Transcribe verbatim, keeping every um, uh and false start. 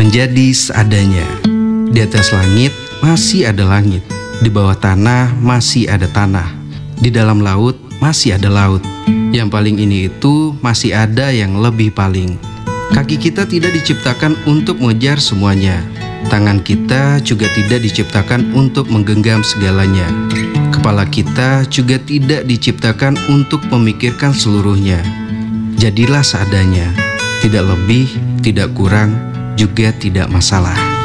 menjadi seadanya. Di atas langit masih ada langit, di bawah tanah masih ada tanah, di dalam laut masih ada laut. Yang paling ini itu masih ada yang lebih paling. Kaki kita tidak diciptakan untuk mengejar semuanya. Tangan kita juga tidak diciptakan untuk menggenggam segalanya. Kepala kita juga tidak diciptakan untuk memikirkan seluruhnya. Jadilah seadanya, tidak lebih, tidak kurang, juga tidak masalah.